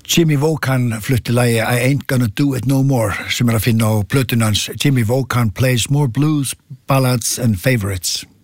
Jimmy Vaughan flutti lagi I Ain't Gonna Do It No More sem að finna á plötunans Jimmy Vaughan Plays More Blues, Ballads and Favorites.